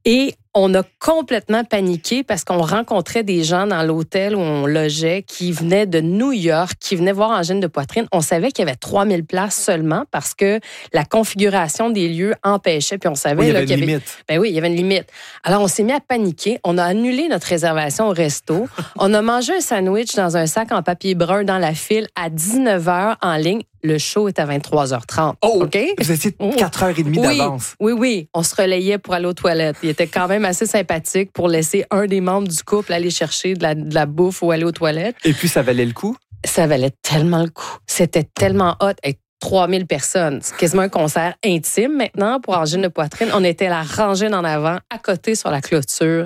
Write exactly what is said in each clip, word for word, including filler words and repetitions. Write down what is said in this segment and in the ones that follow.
Et on a complètement paniqué parce qu'on rencontrait des gens dans l'hôtel où on logeait qui venaient de New York, qui venaient voir angine de poitrine. On savait qu'il y avait trois mille places seulement parce que la configuration des lieux empêchait. Puis on savait oui, il y là, avait qu'il une y avait... limite. Ben oui, il y avait une limite. Alors, on s'est mis à paniquer. On a annulé notre réservation au resto. On a mangé un sandwich dans un sac en papier brun dans la file à dix-neuf heures en ligne. Le show est à vingt-trois heures trente. Oh! OK? Vous étiez quatre heures trente oui, d'avance. Oui, oui. On se relayait pour aller aux toilettes. Il était quand même assez sympathique pour laisser un des membres du couple aller chercher de la, de la bouffe ou aller aux toilettes. Et puis, ça valait le coup? Ça valait tellement le coup. C'était tellement hot. Avec trois mille personnes. C'est quasiment un concert intime maintenant pour angine de poitrine. On était la rangée en avant, à côté sur la clôture.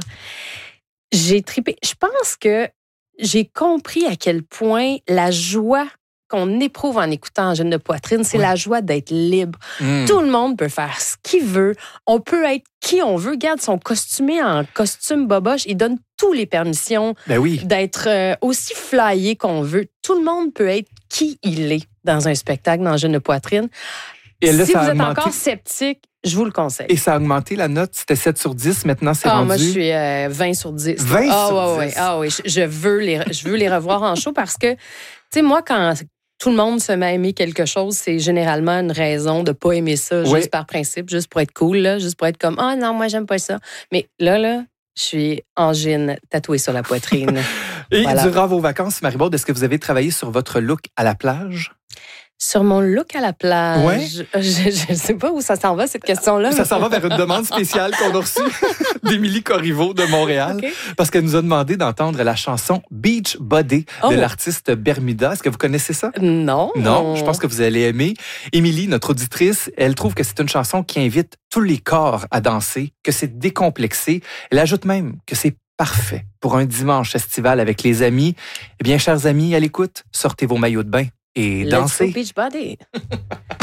J'ai trippé. Je pense que j'ai compris à quel point la joie qu'on éprouve en écoutant angine de poitrine, c'est oui. la joie d'être libre. Mmh. Tout le monde peut faire ce qu'il veut. On peut être qui on veut. Regarde, son costumé en costume boboche, il donne toutes les permissions ben oui. d'être euh, aussi flyé qu'on veut. Tout le monde peut être qui il est dans un spectacle d'angine de poitrine. Et là, si vous êtes augmenté... encore sceptique, je vous le conseille. Et ça a augmenté la note? C'était sept sur dix, maintenant c'est ah, rendu... Moi, je suis euh, vingt sur dix. vingt ah, sur ouais, dix? Ouais. Ah oui, je, je, veux les, je veux les revoir en show parce que, tu sais, moi, quand tout le monde se met à aimer quelque chose, c'est généralement une raison de ne pas aimer ça oui. juste par principe, juste pour être cool, là, juste pour être comme « Ah non, moi, j'aime pas ça. » Mais là, là, je suis angine tatouée sur la poitrine. Et voilà. Durant vos vacances, Marie-Maude, est-ce que vous avez travaillé sur votre look à la plage? Sur mon look à la plage, ouais. je ne sais pas où ça s'en va, cette question-là. Ça s'en va vers une demande spéciale qu'on a reçue d'Émilie Corriveau de Montréal, okay. parce qu'elle nous a demandé d'entendre la chanson Beach Body oh. de l'artiste Bermuda. Est-ce que vous connaissez ça? Non. Non, je pense que vous allez aimer. Émilie, notre auditrice, elle trouve que c'est une chanson qui invite tous les corps à danser, que c'est décomplexé. Elle ajoute même que c'est parfait pour un dimanche estival avec les amis. Eh bien, chers amis, à l'écoute, sortez vos maillots de bain et dansez. Let's go beach body.